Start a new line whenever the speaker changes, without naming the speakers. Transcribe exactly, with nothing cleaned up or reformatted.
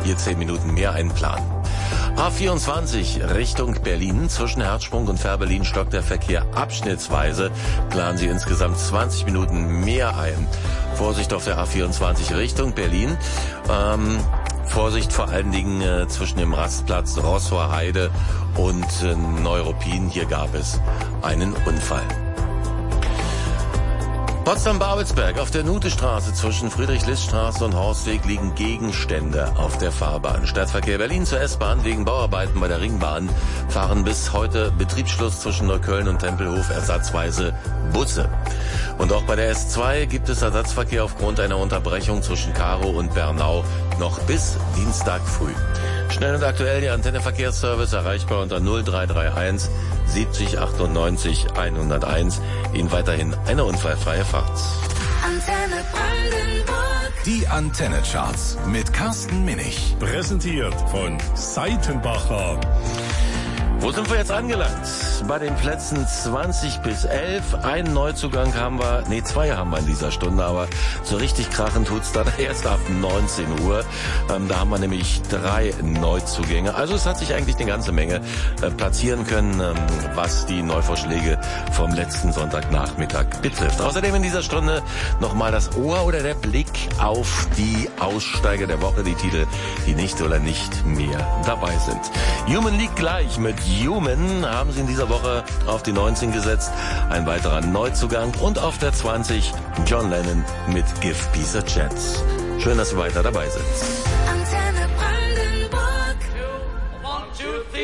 ihr zehn Minuten mehr einplanen. A vierundzwanzig Richtung Berlin. Zwischen Herzsprung und Fährberlin stockt der Verkehr abschnittsweise. Planen Sie insgesamt zwanzig Minuten mehr ein. Vorsicht auf der A vierundzwanzig Richtung Berlin. Ähm, Vorsicht vor allen Dingen äh, zwischen dem Rastplatz Roßhoher Heide und äh, Neuruppin. Hier gab es einen Unfall. Potsdam-Babelsberg. Auf der Nutestraße zwischen Friedrich-List-Straße und Horstweg liegen Gegenstände auf der Fahrbahn. Stadtverkehr Berlin zur S-Bahn. Wegen Bauarbeiten bei der Ringbahn fahren bis heute Betriebsschluss zwischen Neukölln und Tempelhof ersatzweise Busse. Und auch bei der S zwei gibt es Ersatzverkehr aufgrund einer Unterbrechung zwischen Karow und Bernau noch bis Dienstag früh. Schnell und aktuell der Antenne-Verkehrsservice erreichbar unter null drei drei eins siebzig achtundneunzig hunderteins. Ihnen weiterhin eine unfallfreie Fahrt.
Antenne Brandenburg.
Die Antenne-Charts mit Carsten Minich.
Präsentiert von Seitenbacher.
Wo sind wir jetzt angelangt? Bei den Plätzen zwanzig bis elf. Einen Neuzugang haben wir, nee, zwei haben wir in dieser Stunde, aber so richtig krachen tut's dann erst ab neunzehn Uhr. Ähm, da haben wir nämlich drei Neuzugänge. Also es hat sich eigentlich eine ganze Menge äh, platzieren können, ähm, was die Neuvorschläge vom letzten Sonntagnachmittag betrifft. Außerdem in dieser Stunde nochmal das Ohr oder der Blick auf die Aussteiger der Woche, die Titel, die nicht oder nicht mehr dabei sind. Human liegt gleich mit Human, haben sie in dieser Woche auf die neunzehn gesetzt. Ein weiterer Neuzugang. Und auf der zwanzig John Lennon mit Give Peace a Chance. Schön, dass Sie weiter dabei sind.